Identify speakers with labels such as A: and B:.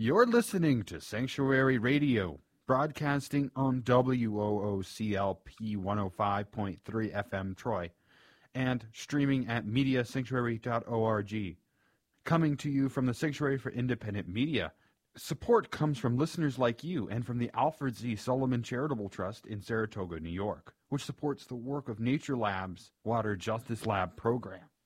A: You're listening to Sanctuary Radio, broadcasting on WOOCLP 105.3 FM Troy, and streaming at mediasanctuary.org. Coming to you from the Sanctuary for Independent Media. Support comes from listeners like you and from the Alfred Z. Sullivan Charitable Trust in Saratoga, New York, which supports the work of Nature Lab's Water Justice Lab program.